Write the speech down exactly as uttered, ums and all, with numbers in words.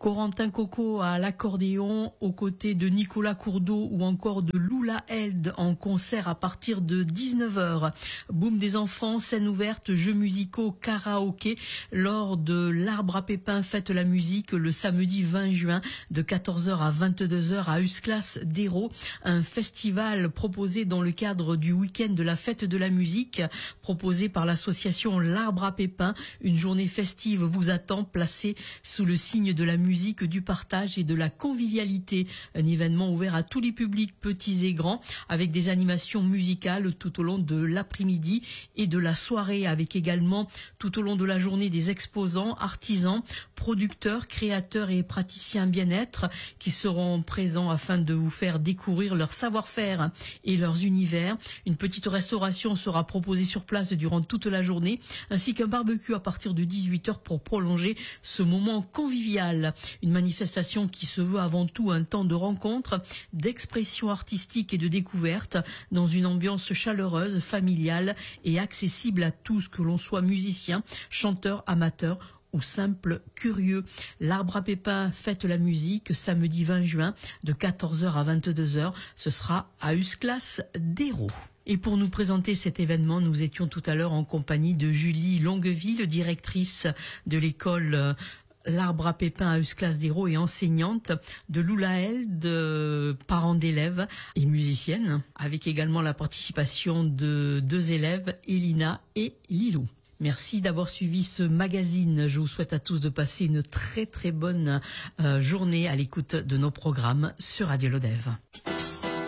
Corentin Coco à l'accordéon, aux côtés de Nicolas Courdeau ou encore de Lula Held en concert à partir de dix-neuf heures. Boom des enfants, scène ouverte, jeux musicaux, karaoké lors de l'Arbre à Pépins Fête la musique le samedi vingt juin de quatorze heures à vingt-deux heures à Usclas d'Hérault. Un festival proposé dans le cadre du week-end de la Fête de la musique proposé par l'association L'Arbre à Pépins. Une journée festive vous attend, placée sous le signe de la musique, du partage et de la convivialité. Un événement ouvert à tous les publics, petits et grands, avec des animations musicales tout au long de l'après-midi et de la soirée, avec également tout au long de la journée des exposants, artisans, producteurs, créateurs et praticiens bien-être qui seront présents afin de vous faire découvrir leur savoir-faire et leurs univers. Une petite restauration sera proposée sur place durant toute la journée, ainsi qu'un barbecue à partir de dix-huit heures pour prolonger ce moment convivial. Une manifestation qui se veut avant tout un temps de rencontre, d'expression artistique et de découverte dans une ambiance chaleureuse, familiale et accessible à tous, que l'on soit musicien, chanteur, amateur ou simple curieux. L'Arbre à Pépins fête la musique samedi vingt juin de quatorze heures à vingt-deux heures. Ce sera à Usclas d'Hérault. Et pour nous présenter cet événement, nous étions tout à l'heure en compagnie de Julie Longueville, directrice de l'école L'Arbre à Pépins à Usclas d'Hérault et enseignante, de Lula Held, parent d'élèves et musicienne, avec également la participation de deux élèves, Elina et Lilou. Merci d'avoir suivi ce magazine. Je vous souhaite à tous de passer une très très bonne euh, journée à l'écoute de nos programmes sur Radio Lodève.